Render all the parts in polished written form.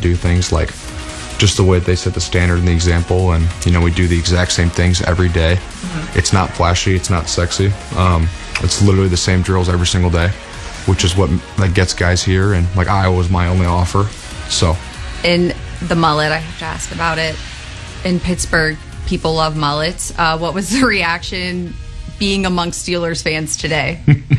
do things like just the way they set the standard and the example, and we do the exact same things every day. It's not flashy, it's not sexy. It's literally the same drills every single day, which is what gets guys here. And Iowa was my only offer. So, in the mullet, I have to ask about it. In Pittsburgh, people love mullets. What was the reaction being amongst Steelers fans today?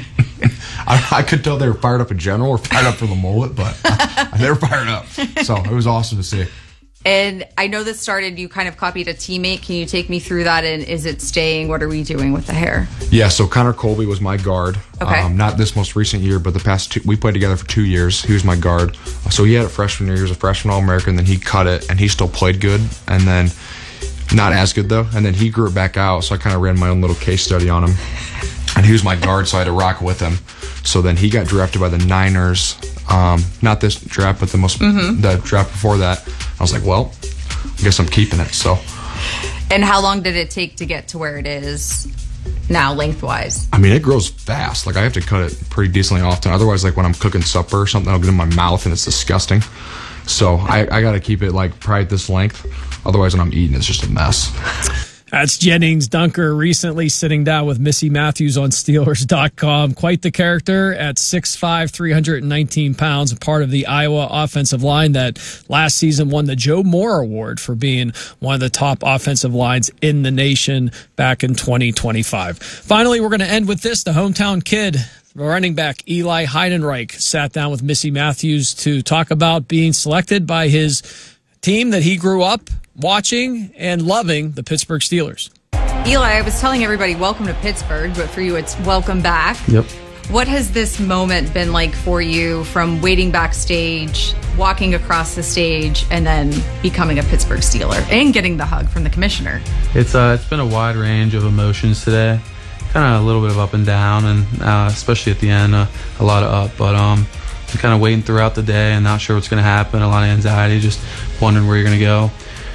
I could tell they were fired up in general or fired up for the mullet, but they were fired up. So it was awesome to see. And I know this started, you kind of copied a teammate. Can you take me through that? And is it staying? What are we doing with the hair? Yeah, so Connor Colby was my guard. Okay. Not this most recent year, but the past two. We played together for 2 years. He was my guard. So he had it freshman year. He was a freshman All-American. Then he cut it, and he still played good. And then not as good, though. And then he grew it back out, so I kind of ran my own little case study on him. And he was my guard, so I had to rock with him. So then he got drafted by the Niners. Not this draft, but the draft before that. I was like, well, I guess I'm keeping it. So. And how long did it take to get to where it is now, lengthwise? I mean, it grows fast. I have to cut it pretty decently often. Otherwise, when I'm cooking supper or something, I'll get in my mouth and it's disgusting. So I got to keep it probably this length. Otherwise, when I'm eating, it's just a mess. That's Jennings Dunker recently sitting down with Missy Matthews on Steelers.com. Quite the character at 6'5", 319 pounds, part of the Iowa offensive line that last season won the Joe Moore Award for being one of the top offensive lines in the nation back in 2025. Finally, we're going to end with this. The hometown kid, running back Eli Heidenreich, sat down with Missy Matthews to talk about being selected by his team that he grew up watching and loving, the Pittsburgh Steelers. Eli, I was telling everybody, welcome to Pittsburgh, but for you, it's welcome back. Yep. What has this moment been like for you from waiting backstage, walking across the stage, and then becoming a Pittsburgh Steeler and getting the hug from the commissioner? It's been a wide range of emotions today. Kind of a little bit of up and down, and especially at the end, a lot of up. But kind of waiting throughout the day and not sure what's going to happen. A lot of anxiety, just wondering where you're going to go.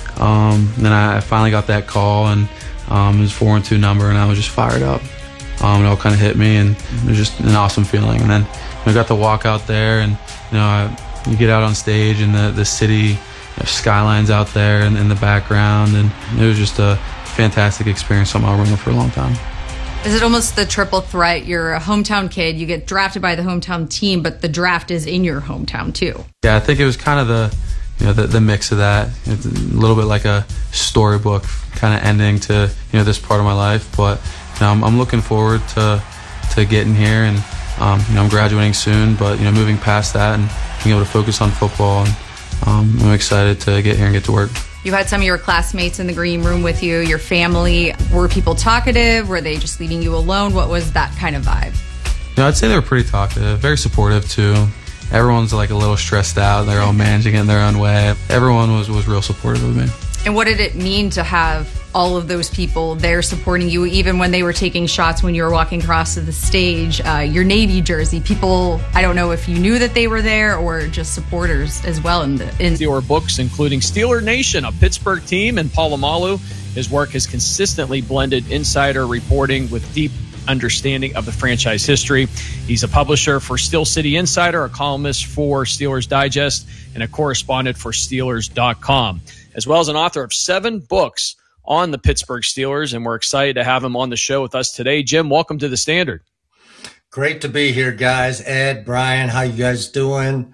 Then I finally got that call, and it was 4-2 number, and I was just fired up. It all kind of hit me, and it was just an awesome feeling. And then we got to walk out there, and you get out on stage, and the city skylines out there in the background, and it was just a fantastic experience. Something I'll remember for a long time. Is it almost the triple threat? You're a hometown kid, you get drafted by the hometown team, but the draft is in your hometown too. Yeah, I think it was kind of the mix of that. It's a little bit like a storybook kind of ending to this part of my life. But I'm looking forward to getting here, and I'm graduating soon. But moving past that and being able to focus on football, and I'm excited to get here and get to work. You had some of your classmates in the green room with you, your family. Were people talkative? Were they just leaving you alone? What was that kind of vibe? I'd say they were pretty talkative, very supportive too. Everyone's a little stressed out. They're all managing it in their own way. Everyone was real supportive of me. And what did it mean to have all of those people there supporting you, even when they were taking shots when you were walking across to the stage? Your Navy jersey, people, I don't know if you knew that they were there or just supporters as well. In your books, including Steeler Nation, a Pittsburgh team, and Polamalu. His work has consistently blended insider reporting with deep understanding of the franchise history. He's a publisher for Steel City Insider, a columnist for Steelers Digest, and a correspondent for Steelers.com, as well as an author of 7 books on the Pittsburgh Steelers, and we're excited to have him on the show with us today. Jim, welcome to the Standard. Great to be here, guys. Ed, Brian, how you guys doing?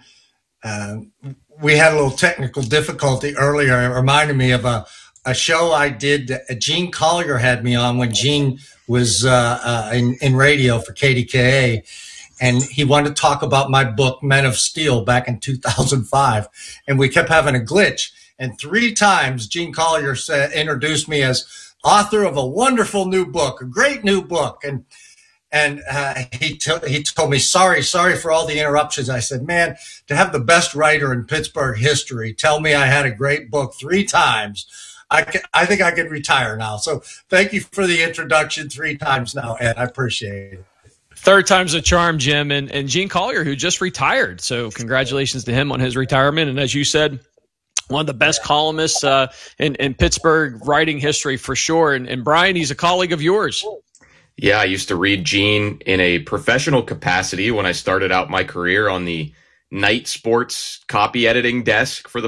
We had a little technical difficulty earlier. It reminded me of a show I did. Gene Collier had me on when Gene was in radio for KDKA, and he wanted to talk about my book, Men of Steel, back in 2005, and we kept having a glitch. And 3 times Gene Collier introduced me as author of a wonderful new book, a great new book. And he told me, sorry for all the interruptions. I said, man, to have the best writer in Pittsburgh history tell me I had a great book 3 times, I think I could retire now. So thank you for the introduction 3 times now, Ed. I appreciate it. 3rd time's a charm, Jim. And Gene Collier, who just retired. So congratulations to him on his retirement. And as you said, one of the best columnists in Pittsburgh writing history for sure. And Brian, he's a colleague of yours. Yeah, I used to read Gene in a professional capacity when I started out my career on the night sports copy editing desk for the